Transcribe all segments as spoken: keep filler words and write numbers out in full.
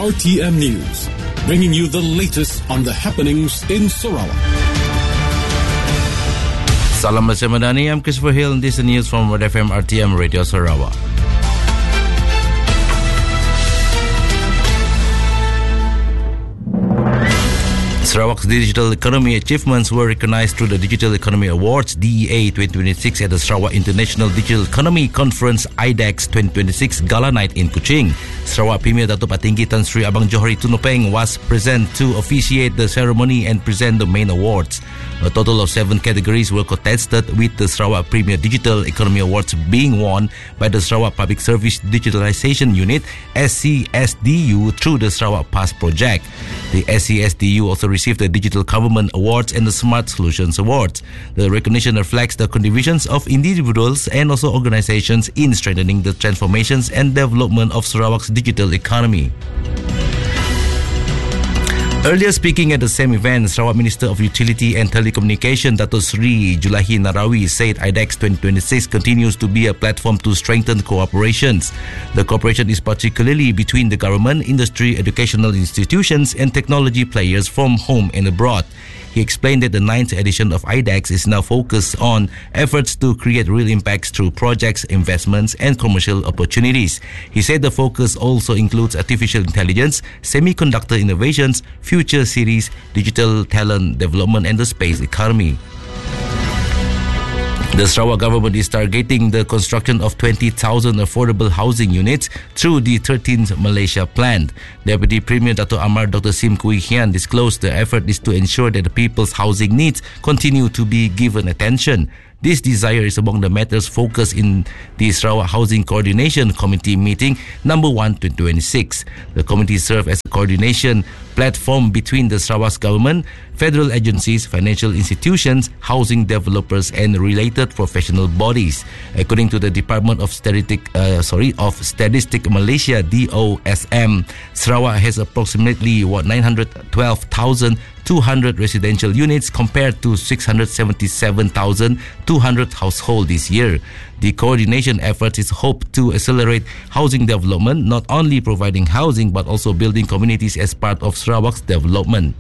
R T M News, bringing you the latest on the happenings in Sarawak. Salam Malaysia Madani, I'm Christopher Hill and this is the news from Red F M R T M Radio Sarawak. Sarawak's digital economy achievements were recognized through the Digital Economy Awards D E A twenty twenty-six at the Sarawak International Digital Economy Conference I D E X twenty twenty-six Gala Night in Kuching. Sarawak Premier Dato' Patinggi Tan Sri Abang Johari Tunopeng was present to officiate the ceremony and present the main awards. A total of seven categories were contested, with the Sarawak Premier Digital Economy Awards being won by the Sarawak Public Service Digitalisation Unit S C S D U through the Sarawak Pass project. The S C S D U also received the Digital Government Awards and the Smart Solutions Awards. The recognition reflects the contributions of individuals and also organizations in strengthening the transformations and development of Sarawak's digital economy. Earlier speaking at the same event, Sarawak Minister of Utility and Telecommunication Dato' Sri Julahi Narawi said I D E X twenty twenty-six continues to be a platform to strengthen cooperations. The cooperation is particularly between the government, industry, educational institutions and technology players from home and abroad. He explained that the ninth edition of I D E X is now focused on efforts to create real impacts through projects, investments and commercial opportunities. He said the focus also includes artificial intelligence, semiconductor innovations, future cities, digital talent development and the space economy. The Sarawak government is targeting the construction of twenty thousand affordable housing units through the thirteenth Malaysia Plan. Deputy Premier Dato' Amar Doctor Sim Kui Hian disclosed the effort is to ensure that the people's housing needs continue to be given attention. This desire is among the matters focused in the Sarawak Housing Coordination Committee meeting number one twenty twenty-six. The committee serves as a coordination platform between the Sarawak's government, federal agencies, financial institutions, housing developers and related professional bodies. According to the Department of Statistic, uh, sorry, of Statistic Malaysia D O S M, Sarawak has approximately what nine hundred twelve thousand two hundred residential units compared to six hundred seventy-seven thousand two hundred households this year. The coordination effort is hoped to accelerate housing development, not only providing housing but also building communities as part of Sarawak's development.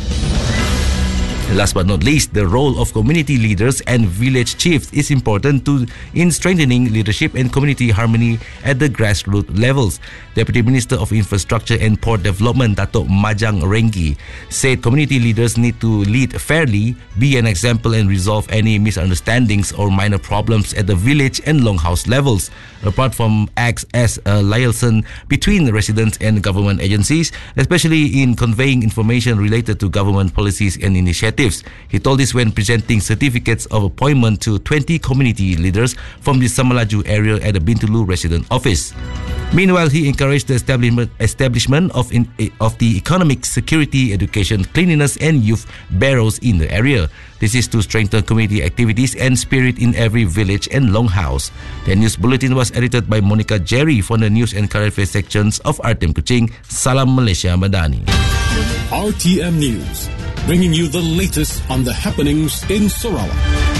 Last but not least, the role of community leaders and village chiefs is important to in strengthening leadership and community harmony at the grassroots levels. Deputy Minister of Infrastructure and Port Development Dato' Majang Renggi said community leaders need to lead fairly, be an example and resolve any misunderstandings or minor problems at the village and longhouse levels. Apart from acts as a liaison between residents and government agencies, especially in conveying information related to government policies and initiatives. He told this when presenting certificates of appointment to twenty community leaders from the Samalaju area at the Bintulu resident office. Meanwhile, he encouraged the establishment, establishment of, in, of the economic security, education, cleanliness and youth bureaus in the area. This is to strengthen community activities and spirit in every village and longhouse. The news bulletin was edited by Monica Jerry from the news and current affairs sections of R T M Kuching. Salam Malaysia Madani. R T M News, bringing you the latest on the happenings in Sarawak.